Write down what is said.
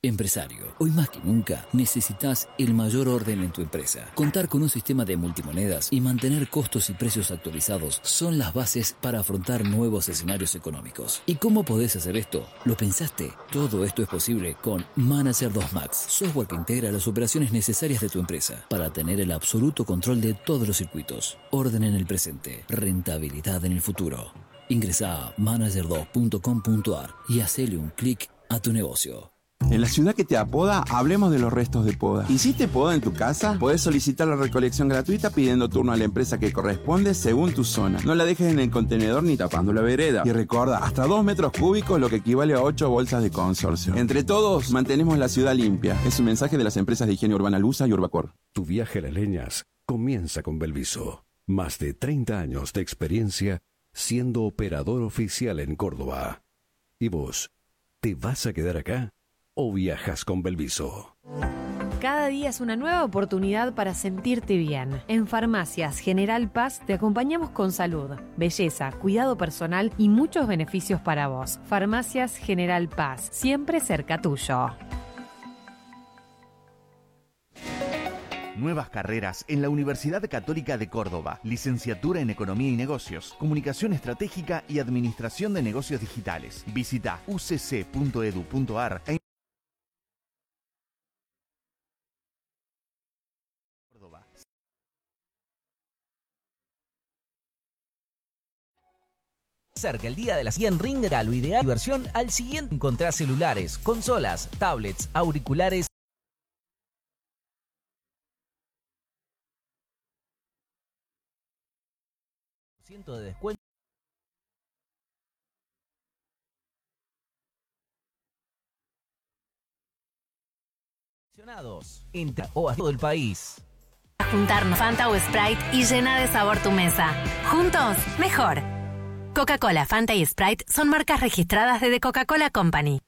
Empresario, hoy más que nunca necesitas el mayor orden en tu empresa. Contar con un sistema de multimonedas y mantener costos y precios actualizados son las bases para afrontar nuevos escenarios económicos. ¿Y cómo podés hacer esto? ¿Lo pensaste? Todo esto es posible con Manager 2 Max, software que integra las operaciones necesarias de tu empresa para tener el absoluto control de todos los circuitos. Orden en el presente, rentabilidad en el futuro. Ingresa a manager2.com.ar y hacele un clic a tu negocio. En la ciudad que te apoda, hablemos de los restos de poda. ¿Hiciste poda en tu casa? Podés solicitar la recolección gratuita pidiendo turno a la empresa que corresponde según tu zona. No la dejes en el contenedor ni tapando la vereda. Y recuerda, hasta 2 metros cúbicos, lo que equivale a 8 bolsas de consorcio. Entre todos, mantenemos la ciudad limpia. Es un mensaje de las empresas de higiene urbana Lusa y Urbacor. Tu viaje a Las Leñas comienza con Belviso. Más de 30 años de experiencia siendo operador oficial en Córdoba. ¿Y vos, te vas a quedar acá o viajas con Belviso? Cada día es una nueva oportunidad para sentirte bien. En Farmacias General Paz te acompañamos con salud, belleza, cuidado personal y muchos beneficios para vos. Farmacias General Paz, siempre cerca tuyo. Nuevas carreras en la Universidad Católica de Córdoba. Licenciatura en Economía y Negocios, Comunicación Estratégica y Administración de Negocios Digitales. Visita ucc.edu.ar e Córdoba. Cerca el día de la 100 Ring era lo ideal. Diversión al siguiente. Encontrás celulares, consolas, tablets, auriculares. De descuento. Entra o a todo el país. Juntarnos Fanta o Sprite y llena de sabor tu mesa. Juntos, mejor. Coca-Cola, Fanta y Sprite son marcas registradas de The Coca-Cola Company.